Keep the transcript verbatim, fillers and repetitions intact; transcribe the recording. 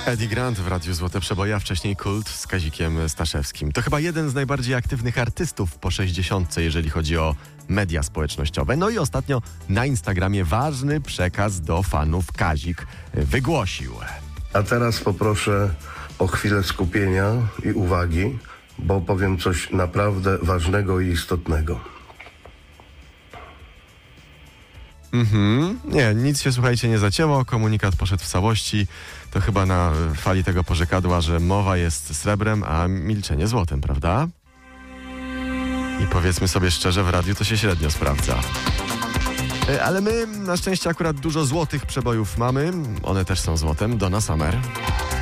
Eddie Grant w Radiu Złote Przeboje, a wcześniej Kult z Kazikiem Staszewskim. To chyba jeden z najbardziej aktywnych artystów po sześćdziesiątce, jeżeli chodzi o media społecznościowe. No i ostatnio na Instagramie ważny przekaz do fanów Kazik wygłosił. A teraz poproszę o chwilę skupienia i uwagi, bo powiem coś naprawdę ważnego i istotnego. Mhm. Nie, nic się, słuchajcie, nie zacięło. Komunikat poszedł w całości. To chyba na fali tego porzekadła, że mowa jest srebrem, a milczenie złotem, prawda? I powiedzmy sobie szczerze, w radiu to się średnio sprawdza. Ale my na szczęście akurat dużo złotych przebojów mamy. One też są złotem. Donna Summer.